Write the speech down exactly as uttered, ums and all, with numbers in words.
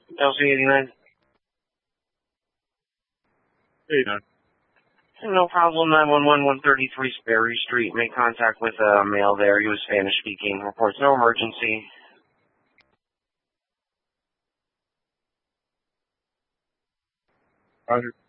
L C eighty-nine. eighty-nine. No problem. nine one one, one thirty-three Sperry Street. Made contact with a male there. He was Spanish speaking. Reports no emergency. Roger.